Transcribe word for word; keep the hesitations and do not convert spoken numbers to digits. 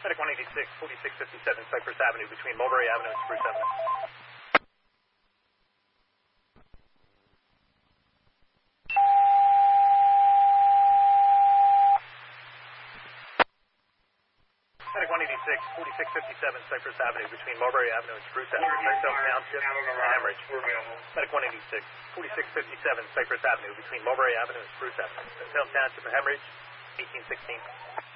Medic one eighty-six, forty-six fifty-seven Cypress Avenue between Mulberry Avenue and Spruce Avenue. Medic one eighty-six, forty-six fifty-seven Cypress Avenue between Mulberry Avenue and Spruce Avenue. Central Township and Hemorrhage. Medic one eighty-six, forty-six fifty-seven Cypress Avenue between Mulberry Avenue and Spruce Avenue. Central Township and Hemorrhage, eighteen sixteen.